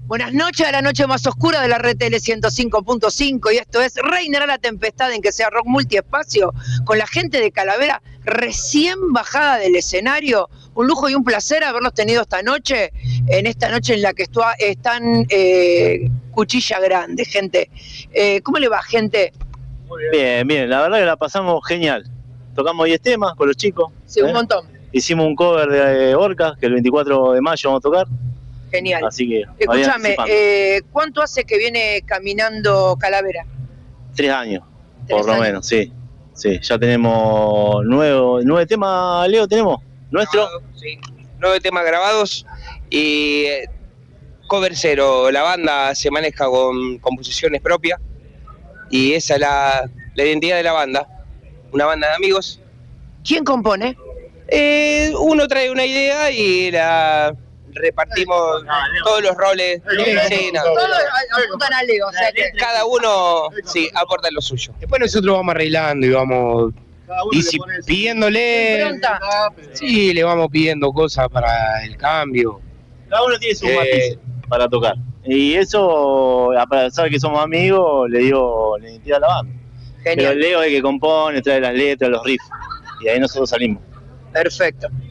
Buenas noches, a la noche más oscura de la RTL 105.5 y esto es Reinará la tempestad en que sea rock multiespacio con la gente de Calavera recién bajada del escenario. Un lujo y un placer haberlos tenido esta noche en la que están Cuchilla Grande, gente. ¿Cómo le va, gente? Muy bien. Bien, la verdad que la pasamos genial. Tocamos 10 temas con los chicos. Sí, un montón. Hicimos un cover de Orca, que el 24 de mayo vamos a tocar. Genial. Así que, escúchame, ¿cuánto hace que viene caminando Calavera? 3 años, por lo menos, sí. Sí, ya tenemos 9 temas, Leo, tenemos. ¿Nuestro? Sí, 9 temas grabados y cover cero. La banda se maneja con composiciones propias y esa es la identidad de la banda. Una banda de amigos. ¿Quién compone? Uno trae una idea y la repartimos todos los roles. Sí, no. Todos apuntan a Leo, o sea que Cada uno sí aporta lo suyo. Después nosotros vamos arreglando y vamos pidiéndole. Sí, le vamos pidiendo cosas para el cambio. Cada uno tiene sus matices para tocar. Y eso, a pesar de que somos amigos, le digo la identidad a la banda. Genial. Pero Leo es el que compone, trae las letras, los riffs. Y ahí nosotros salimos. Perfecto.